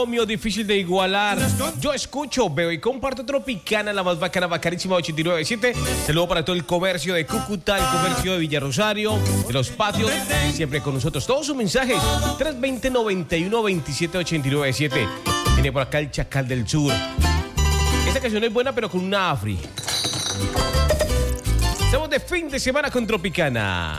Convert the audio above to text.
Mío difícil de igualar. Yo escucho, veo y comparto Tropicana, la más bacana, bacanísima 89.7. Saludo para todo el comercio de Cúcuta, el comercio de Villarrosario, de los patios, siempre con nosotros. Todos sus mensajes, 320-91-27-89.7. Tiene por acá el Chacal del Sur. Esta canción es buena, pero con una afri. Estamos de fin de semana con Tropicana.